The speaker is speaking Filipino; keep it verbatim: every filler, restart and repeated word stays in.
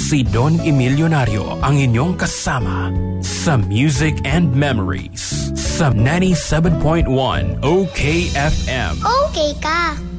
Si Don Emilionario ang inyong kasama sa Music and Memories sa ninety-seven point one O K F M. Okay ka.